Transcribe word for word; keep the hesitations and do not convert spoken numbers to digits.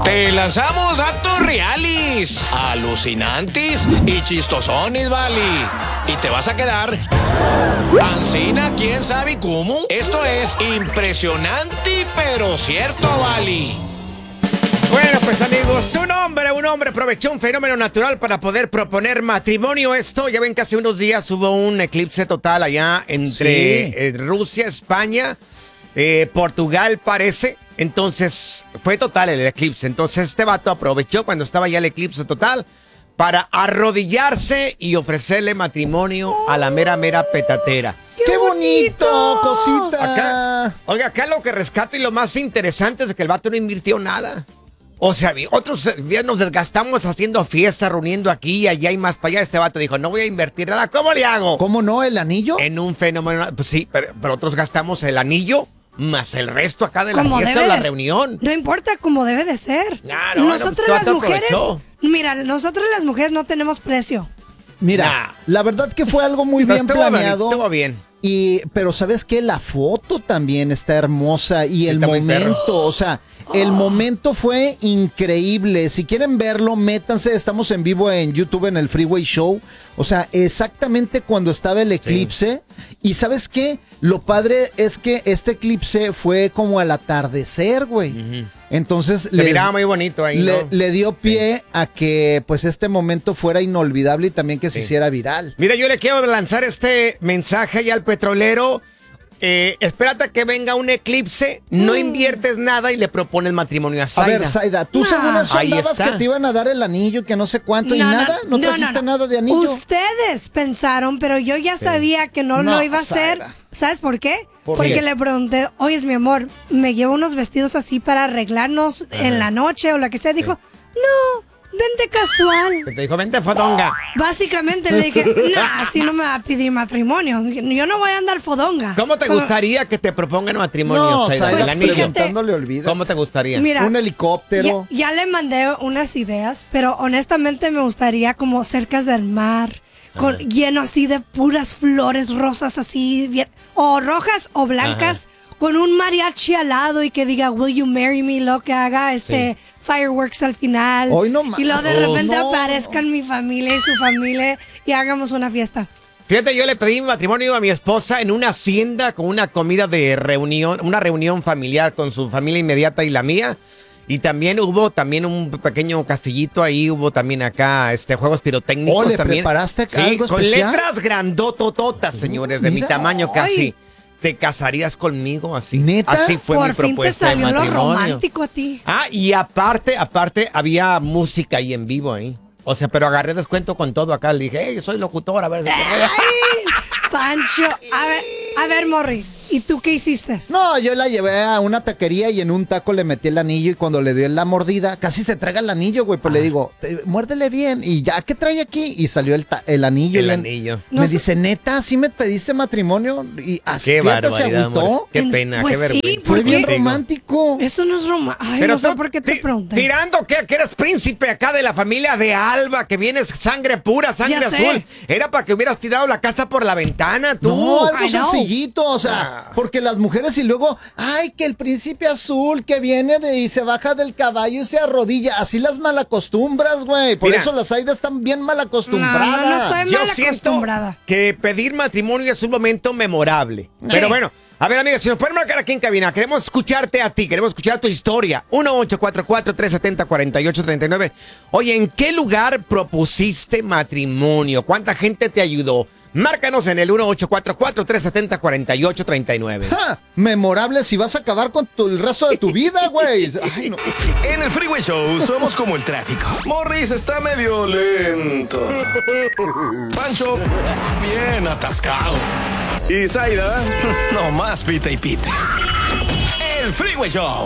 Te lanzamos datos reales, alucinantes y chistosones, vale. Y te vas a quedar ancina, quién sabe cómo. Esto es impresionante, pero cierto, vale. Bueno, pues amigos, un hombre, un hombre aprovechó un fenómeno natural para poder proponer matrimonio. Esto, ya ven que hace unos días hubo un eclipse total allá entre Sí. eh, Rusia, España, eh, Portugal parece. Entonces, fue total el eclipse. Entonces, este vato aprovechó cuando estaba ya el eclipse total para arrodillarse y ofrecerle matrimonio a la mera, mera petatera. ¡Qué bonito, cosita! Acá, oiga, acá lo que rescato y lo más interesante es que el vato no invirtió nada. O sea, otros días nos desgastamos haciendo fiestas, reuniendo aquí y allá y más para allá. Este vato dijo, no voy a invertir nada. ¿Cómo le hago? ¿Cómo no? ¿El anillo? En un fenómeno, pues sí, pero, pero otros gastamos el anillo más el resto acá de la Como fiesta debe o la de- reunión. No importa, como debe de ser. Ah, no, no, pues, nosotros tú las te mujeres, aprovechó. mira, nosotros las mujeres no tenemos precio. Mira, Nah. la verdad que fue algo muy Pero bien estuvo planeado. Estuvo bien. Y, pero ¿sabes qué? La foto también está hermosa y el Está muy perro. momento, o sea, el momento fue increíble. Si quieren verlo, métanse, estamos en vivo en YouTube en el Freeway Show. O sea, exactamente cuando estaba el eclipse. Y ¿sabes qué? Lo padre es que este eclipse fue como al atardecer, güey. Entonces Se miraba muy bonito ahí, le, ¿no? le dio pie a que pues este momento fuera inolvidable y también que se Sí. hiciera viral. Mira, yo le quiero lanzar este mensaje ya al petrolero. Eh, espérate a que venga un eclipse, no inviertes nada y le propones matrimonio a A Zaida. ver, Zaida, tú No. según eso Ahí andabas está. que te iban a dar el anillo, que no sé cuánto y nada, no, trajiste nada de anillo. Ustedes pensaron, pero yo ya sabía que no, No, lo iba a hacer. Zaida. ¿Sabes por qué? ¿Por Porque qué? le pregunté, oye, mi amor, me llevo unos vestidos así para arreglarnos en la noche o lo que sea. Dijo, no, vente casual. Que te dijo, vente fodonga. Básicamente le dije, no, así no me va a pedir matrimonio. Yo no voy a andar fodonga. ¿Cómo te Pero- gustaría que te propongan matrimonio, No, Zaida? Zaida, del Pues anillo? fíjate- preguntándole olvidas. ¿Cómo te gustaría? Mira, Un helicóptero. Ya, ya le mandé unas ideas, pero honestamente me gustaría como cerca del mar, con lleno así de puras flores rosas así, bien- o rojas o blancas, con un mariachi al lado y que diga, will you marry me, lo que haga este fireworks al final. Hoy no más. y luego de Oh, repente no, aparezcan mi familia y su familia y hagamos una fiesta. Fíjate, yo le pedí matrimonio a mi esposa en una hacienda con una comida de reunión, una reunión familiar con su familia inmediata y la mía. Y también hubo también un pequeño castillito ahí, hubo también acá este juegos pirotécnicos Oh, ¿le también. preparaste Sí, algo con especial? letras grandotototas, señores, de mi mira. tamaño casi. Ay. ¿Te casarías conmigo así? ¿Neta? Así fue Por mi fin te propuesta de salió lo matrimonio. romántico a ti. Ah, y aparte, aparte, había música ahí en vivo ahí. O sea, pero agarré descuento con todo acá. Le dije, hey, yo soy locutor, a ver. de qué voy a-". Ay, Pancho, a ver, a ver, Morris, ¿y tú qué hiciste? No, yo la llevé a una taquería y en un taco le metí el anillo y cuando le dio la mordida, casi se traga el anillo, güey. Pues le digo, "Te- muérdele bien. Y ya, ¿qué trae aquí? Y salió el, ta- el anillo. El y le- anillo. Me No sé- dice, neta, ¿sí me pediste matrimonio? Y así, Qué fíjate, se barbaridad, agüitó. amores. Qué En- pena, pues qué sí, vergüenza. Fue ¿por bien qué? romántico. Eso no es romántico. Ay, Pero no sé tú por qué te ti- pregunté. Tirando que, que eres príncipe acá de la familia de Alba, que vienes sangre pura, sangre Ya sé. azul. Era para que hubieras tirado la casa por la ventana, tú. No, algo I know. sencillito, o sea, Ah. porque las mujeres y luego, ay, que el príncipe azul que viene de y se baja del caballo y se arrodilla, así las malacostumbras, güey, por Mira. eso las Aidas están bien mal No, acostumbradas. no, no estoy Yo mal siento acostumbrada. que pedir matrimonio es un momento memorable. Pero bueno, a ver, amigos, si nos pueden marcar aquí en cabina, queremos escucharte a ti, queremos escuchar tu historia. uno ocho cuatro cuatro, tres siete cero, cuatro ocho tres nueve. Oye, ¿en qué lugar propusiste matrimonio? ¿Cuánta gente te ayudó? Márcanos en el uno ocho cuatro cuatro, tres siete cero, cuatro ocho tres nueve. ¡Ja! Memorable si vas a acabar con tu- el resto de tu vida, güey. Ay, no. En el Freeway Show somos como el tráfico. Morris está medio lento. Pancho, bien atascado. Y Zaida, no más pita y pita. El Freeway Show.